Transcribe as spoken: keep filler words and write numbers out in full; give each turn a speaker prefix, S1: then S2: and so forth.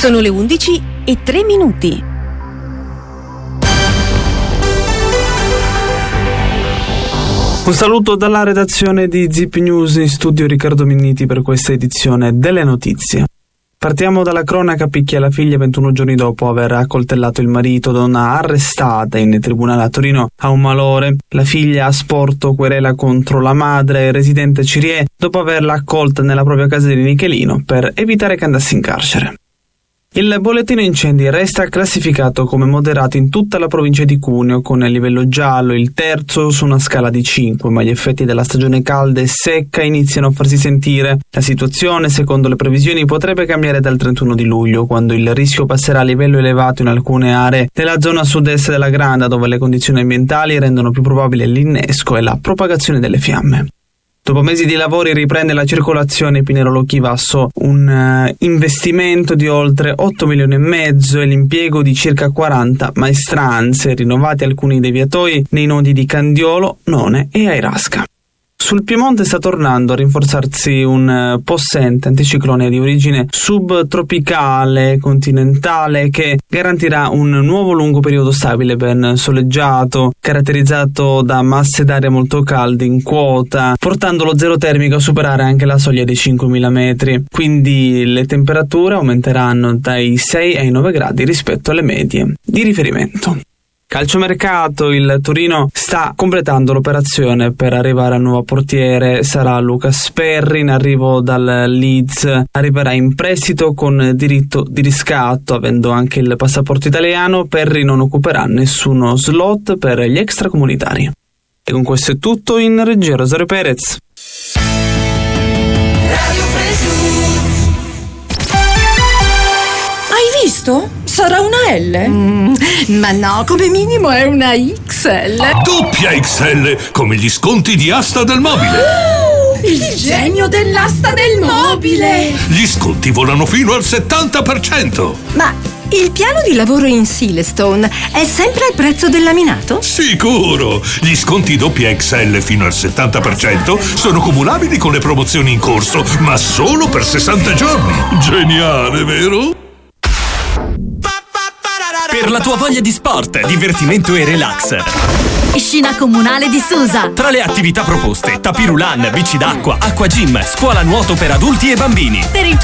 S1: Sono le undici e tre minuti.
S2: Un saluto dalla redazione di Zip News, in studio Riccardo Minniti per questa edizione delle notizie. Partiamo dalla cronaca. Picchia la figlia ventuno giorni dopo aver accoltellato il marito. Donna arrestata in tribunale a Torino ha un malore. La figlia ha sporto querela contro la madre, residente Cirie, dopo averla accolta nella propria casa di Nichelino per evitare che andassi in carcere. Il bollettino incendi resta classificato come moderato in tutta la provincia di Cuneo, con il livello giallo, il terzo su una scala di cinque, ma gli effetti della stagione calda e secca iniziano a farsi sentire. La situazione, secondo le previsioni, potrebbe cambiare dal trentuno di luglio, quando il rischio passerà a livello elevato in alcune aree della zona sud-est della Granda, dove le condizioni ambientali rendono più probabile l'innesco e la propagazione delle fiamme. Dopo mesi di lavori riprende la circolazione Pinerolo Chivasso, un uh, investimento di oltre otto milioni e mezzo e l'impiego di circa quaranta maestranze, rinnovati alcuni deviatoi nei nodi di Candiolo, None e Airasca. Sul Piemonte sta tornando a rinforzarsi un possente anticiclone di origine subtropicale continentale che garantirà un nuovo lungo periodo stabile ben soleggiato, caratterizzato da masse d'aria molto calde in quota, portando lo zero termico a superare anche la soglia dei cinquemila metri. Quindi le temperature aumenteranno dai sei ai nove gradi rispetto alle medie di riferimento. Calciomercato, il Torino sta completando l'operazione per arrivare al nuovo portiere. Sarà Lucas Perry, in arrivo dal Leeds, arriverà in prestito con diritto di riscatto. Avendo anche il passaporto italiano, Perry non occuperà nessuno slot per gli extracomunitari. E con questo è tutto. In regia Rosario Perez.
S3: Hai visto? Sarà una L? Mm, ma no, come minimo è una X L.
S4: Doppia X L, come gli sconti di Asta del Mobile.
S3: Oh, il genio dell'asta del mobile.
S4: Gli sconti volano fino al settanta per cento.
S3: Ma il piano di lavoro in Silestone è sempre al prezzo del laminato?
S4: Sicuro! Gli sconti doppia X L fino al settanta per cento sono cumulabili con le promozioni in corso, ma solo per sessanta giorni. Geniale, vero?
S5: Per la tua voglia di sport, divertimento e relax.
S6: Piscina comunale di Susa.
S5: Tra le attività proposte, tapirulan, bici d'acqua, acqua gym, scuola nuoto per adulti e bambini.
S6: Per il